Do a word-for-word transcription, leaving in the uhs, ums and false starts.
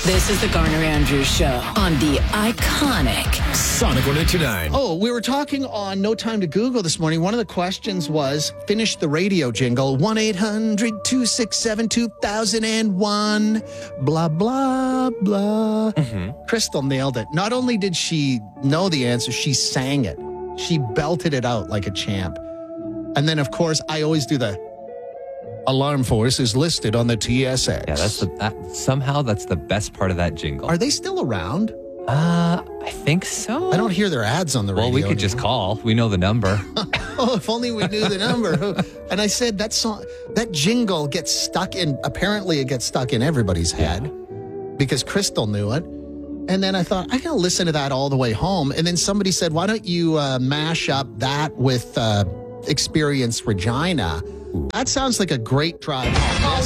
This is the Garner Andrews Show on the iconic Sonic one eighty-nine. Oh, we were talking on No Time to Google this morning. One of the questions was, finish the radio jingle, one eight hundred two six seven two thousand one, blah, blah, blah. Mm-hmm. Crystal nailed it. Not only did she know the answer, she sang it. She belted it out like a champ. And then, of course, I always do the alarm force is listed on the T S X. Yeah, that's the, that, somehow that's the best part of that jingle. Are they still around? Uh, I think so. I don't hear their ads on the radio. Well, we could just call. We know the number. Oh, if only we knew the number. And I said that song, that jingle gets stuck in, apparently it gets stuck in everybody's head because Crystal knew it. And then I thought, I got to listen to that all the way home. And then somebody said, why don't you uh, mash up that with uh, Experience Regina? That sounds like a great drive home.